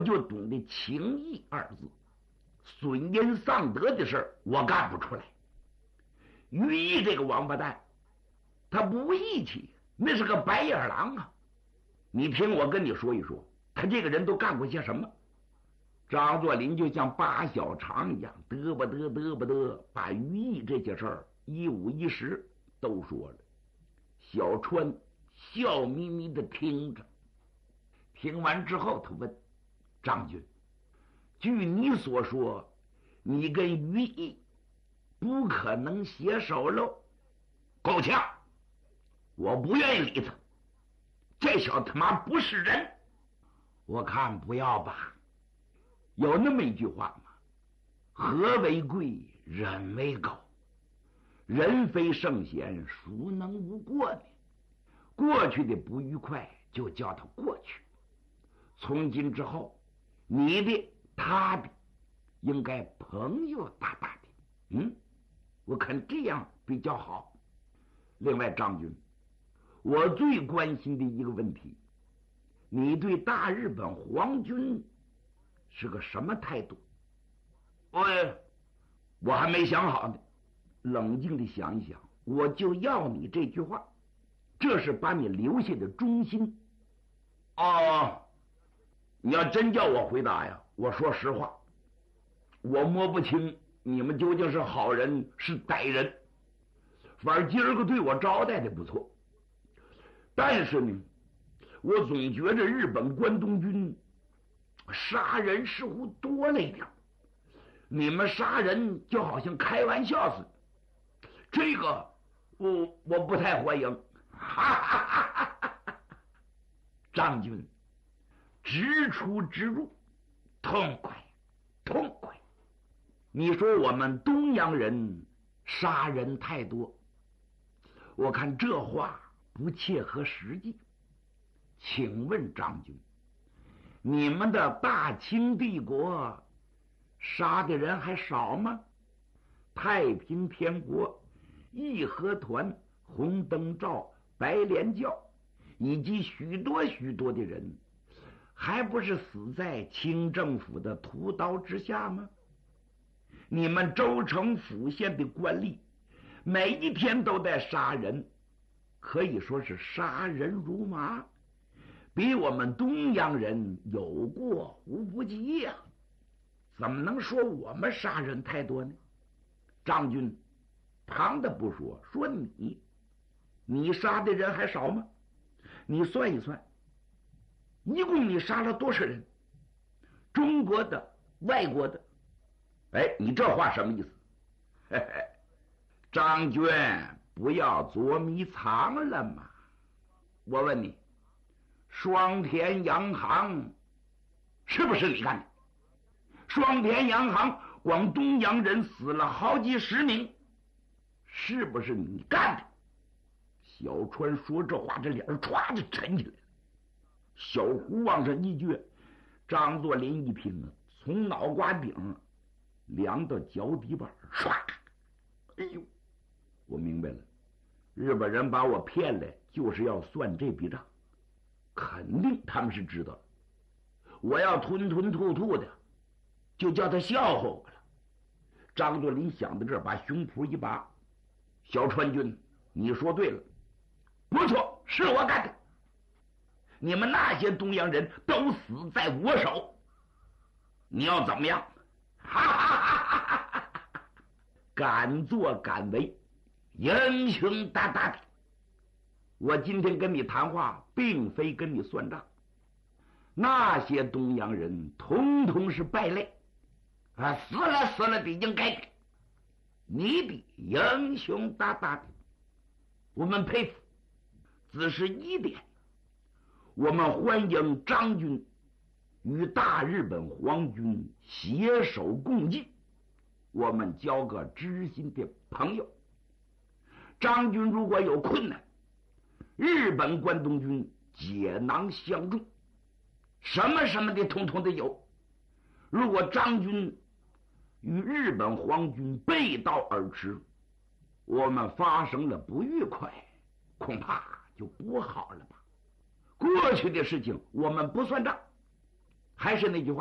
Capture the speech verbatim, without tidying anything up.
就懂得情义二字，损人丧德的事儿我干不出来。于毅这个王八蛋，他不义气，那是个白眼狼啊！你听我跟你说一说，他这个人都干过些什么？张作霖就像扒小肠一样，嘚吧嘚嘚吧嘚，把于毅这些事儿一五一十都说了。小川笑眯眯的听着，听完之后，他问张军：“据你所说，你跟于毅不可能携手喽？”够呛，我不愿意理他。这小他妈不是人，我看不要吧。有那么一句话吗？和为贵，人为高。人非圣贤，孰能无过呢？过去的不愉快就叫它过去。从今之后，你的他的应该朋友大大的。嗯，我看这样比较好。另外，张军，我最关心的一个问题，你对大日本皇军是个什么态度？我我还没想好呢，冷静的想一想，我就要你这句话，这是把你留下的忠心。哦，你要真叫我回答呀，我说实话，我摸不清你们究竟是好人是歹人，反正今儿个对我招待的不错，但是呢，我总觉着日本关东军杀人似乎多了一点，你们杀人就好像开玩笑似的，这个我我不太欢迎。哈哈哈哈哈！张军直出直入，痛快痛快。你说我们东洋人杀人太多，我看这话不切合实际。请问张军，你们的大清帝国杀的人还少吗？太平天国、义和团、红灯照、白莲教以及许多许多的人，还不是死在清政府的屠刀之下吗？你们州城府县的官吏每一天都在杀人，可以说是杀人如麻，比我们东洋人有过无不及呀、啊！怎么能说我们杀人太多呢？张军，旁的不说，说你，你杀的人还少吗？你算一算，一共你杀了多少人？中国的、外国的？哎，你这话什么意思？嘿嘿，张军，不要捉迷藏了嘛！我问你，双田洋行是不是你干的？双田洋行广东洋人死了好几十名，是不是你干的？小川说这话，这脸唰就沉起来了。小胡往上一撅，张作霖一拼呢，从脑瓜顶量到脚底板，唰！哎呦，我明白了，日本人把我骗来，就是要算这笔账。肯定他们是知道了，我要吞吞吐吐的，就叫他笑话我了。张作霖想到这儿，把胸脯一拔：“小川军，你说对了，不错，是我干的。你们那些东洋人都死在我手，你要怎么样？”哈哈哈哈哈！敢作敢为，英雄大大的。我今天跟你谈话，并非跟你算账。那些东洋人统统是败类啊，死了死了的，应该的。你的英雄大大的，我们佩服。只是一点，我们欢迎张军与大日本皇军携手共进，我们交个知心的朋友。张军如果有困难，日本关东军解囊相助，什么什么的统统的有。如果张军与日本皇军背道而驰，我们发生了不愉快，恐怕就不好了吧。过去的事情我们不算账， 还是那句话。